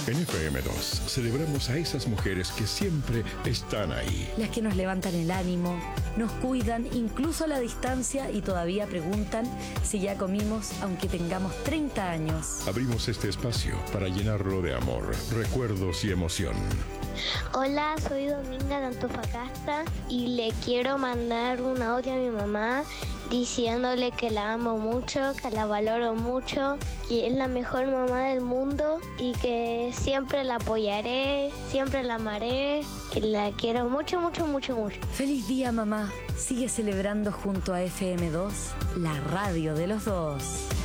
En FM2 celebramos a esas mujeres que siempre están ahí. Las que nos levantan el ánimo, nos cuidan incluso a la distancia y todavía preguntan si ya comimos aunque tengamos 30 años. Abrimos este espacio para llenarlo de amor, recuerdos y emoción. Hola, soy Dominga de Antofagasta y le quiero mandar un audio a mi mamá diciéndole que la amo mucho, que la valoro mucho, que es la mejor mamá del mundo y que siempre la apoyaré, siempre la amaré, que la quiero mucho, mucho, mucho, mucho. Feliz día, mamá. Sigue celebrando junto a FM2, la radio de los dos.